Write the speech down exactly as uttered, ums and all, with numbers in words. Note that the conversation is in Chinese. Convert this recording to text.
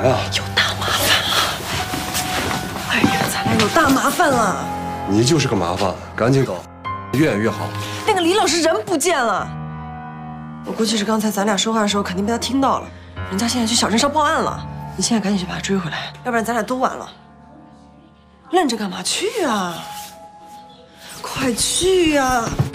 呀？ 有大麻烦了！哎呀，咱俩有大麻烦了！ 你就是个麻烦，赶紧走，越远越好。 那个李老师人不见了，我估计是刚才咱俩说话的时候肯定被他听到了，人家现在去小镇上报案了。你现在赶紧去把他追回来，要不然咱俩都完了。愣着干嘛？去啊！快去呀！